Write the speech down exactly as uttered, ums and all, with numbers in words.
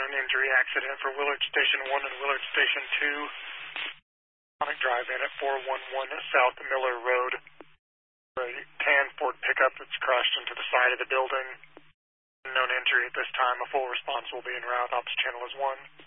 known injury accident for Willard Station one and Willard Station two. Sonic Drive-In at four one one South Miller Road. A tan Ford pickup that's crashed into the side of the building. Known injury at this time. A full response will be en route. Ops channel is one.